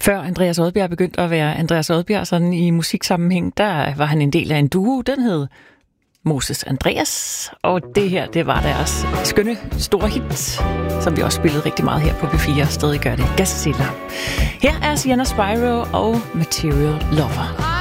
Før Andreas Odbjerg begyndte at være Andreas Odbjerg sådan i musiksammenhæng, der var han en del af en duo. Den hed Moses Andreas, og det her, det var deres skønne store hit, som vi også spillede rigtig meget her på B4, og stadig gør det. Gazilla. Her er Sienna Spyro og Material Lover.